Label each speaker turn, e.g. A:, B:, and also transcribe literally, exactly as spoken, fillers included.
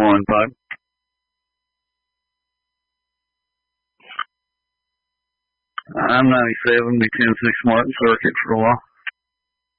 A: on, bud? I'm ninety-seven, be ten six Martin Circuit for a while.